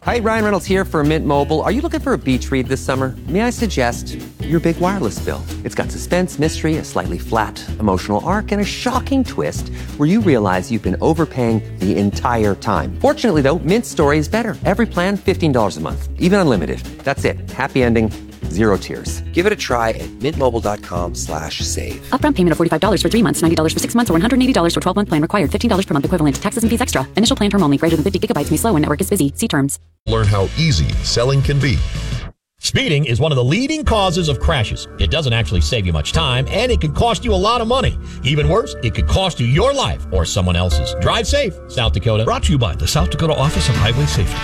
Hi, Ryan Reynolds here for Mint Mobile. Are you looking for a beach read this summer? May I suggest your big wireless bill? It's got suspense, mystery, a slightly flat emotional arc, and a shocking twist where you realize you've been overpaying the entire time. Fortunately, though, Mint's story is better. Every plan, $15 a month. Even unlimited. That's it. Happy ending. Zero tears. Give it a try at mintmobile.com/save. Upfront payment of $45 for 3 months, $90 for 6 months, or $180 for 12-month plan required. $15 per month equivalent. Taxes and fees extra. Initial plan term only. Greater than 50 gigabytes may slow when network is busy. See terms. Learn how easy selling can be. Speeding is one of the leading causes of crashes. It doesn't actually save you much time, and it could cost you a lot of money. Even worse, it could cost you your life or someone else's. Drive safe, South Dakota. Brought to you by the South Dakota Office of Highway Safety.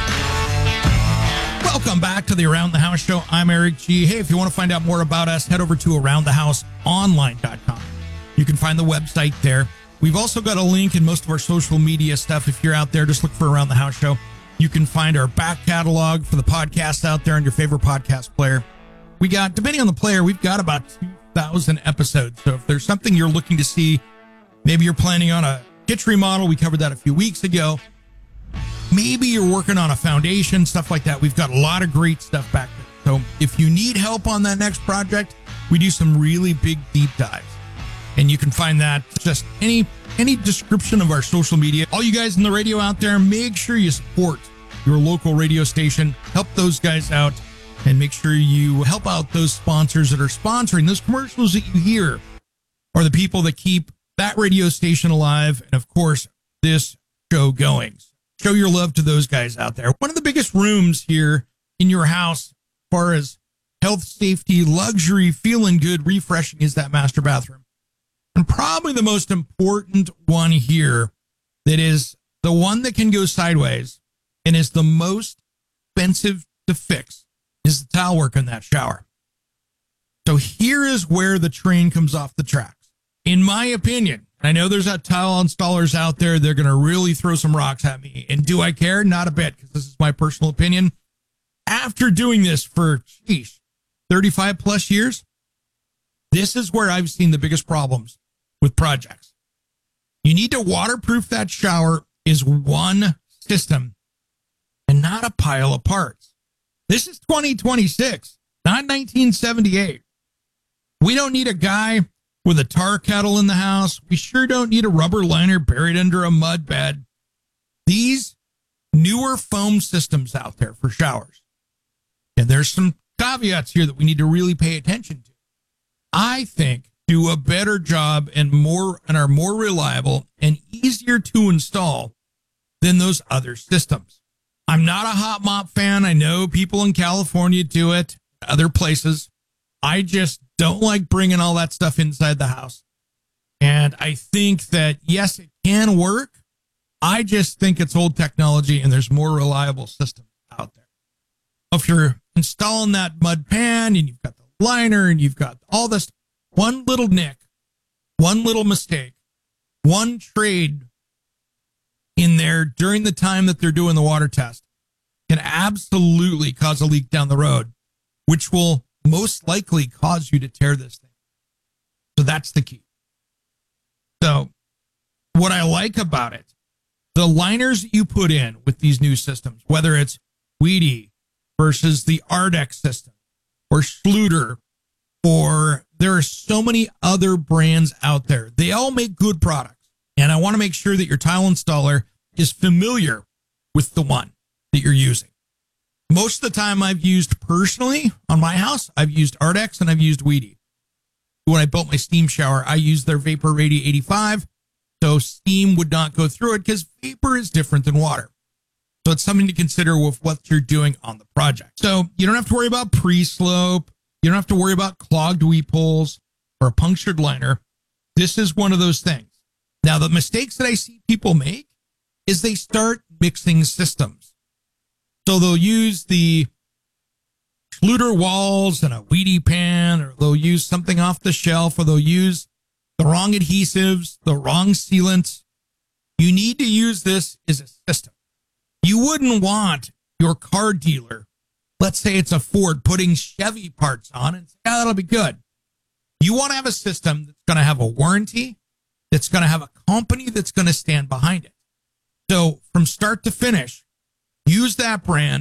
Welcome back to the Around the House Show. I'm Eric G. Hey, if you want to find out more about us, head over to aroundthehouseonline.com. You can find the website there. We've also got a link in most of our social media stuff. If you're out there, just look for Around the House Show. You can find our back catalog for the podcast out there on your favorite podcast player. We got, depending on the player, we've got about 2,000 episodes. So if there's something you're looking to see, maybe you're planning on a kitchen remodel. We covered that a few weeks ago. Maybe you're working on a foundation, stuff like that. We've got a lot of great stuff back there. So if you need help on that next project, we do some really big deep dives. And you can find that just any description of our social media. All you guys in the radio out there, make sure you support your local radio station. Help those guys out and make sure you help out those sponsors that are sponsoring those commercials that you hear, or the people that keep that radio station alive and, of course, this show going. Show your love to those guys out there. One of the biggest rooms here in your house, as far as health, safety, luxury, feeling good, refreshing, is that master bathroom. And probably the most important one here, that is the one that can go sideways and is the most expensive to fix, is the tile work in that shower. So here is where the train comes off the tracks. In my opinion, I know there's tile installers out there. They're going to really throw some rocks at me. And do I care? Not a bit, because this is my personal opinion. After doing this for, 35 plus years, this is where I've seen the biggest problems with projects. You need to waterproof that shower is one system and not a pile of parts. This is 2026, not 1978. We don't need a guy with a tar kettle in the house. We sure don't need a rubber liner buried under a mud bed. These newer foam systems out there for showers, and there's some caveats here that we need to really pay attention to, I think do a better job and are more reliable and easier to install than those other systems. I'm not a hot mop fan. I know people in California do it, other places. I just don't like bringing all that stuff inside the house. And I think that, yes, it can work. I just think it's old technology and there's more reliable systems out there. If you're installing that mud pan and you've got the liner and you've got all this, one little nick, one little mistake, one trade in there during the time that they're doing the water test can absolutely cause a leak down the road, which will most likely cause you to tear this thing. So that's the key. So what I like about it, the liners that you put in with these new systems, whether it's Weedy versus the Ardex system or Schluter, or there are so many other brands out there. They all make good products. And I want to make sure that your tile installer is familiar with the one that you're using. Most of the time I've used personally on my house, I've used Ardex and I've used Weedy. When I built my steam shower, I used their Vapor Radi 85. So steam would not go through it because vapor is different than water. So it's something to consider with what you're doing on the project. So you don't have to worry about pre-slope. You don't have to worry about clogged weep holes or a punctured liner. This is one of those things. Now, the mistakes that I see people make is they start mixing systems. So they'll use the Schluter walls and a Weedy pan, or they'll use something off the shelf, or they'll use the wrong adhesives, the wrong sealants. You need to use this as a system. You wouldn't want your car dealer, let's say it's a Ford, putting Chevy parts on and say, yeah, that'll be good. You want to have a system that's going to have a warranty, that's going to have a company that's going to stand behind it. So from start to finish, use that brand.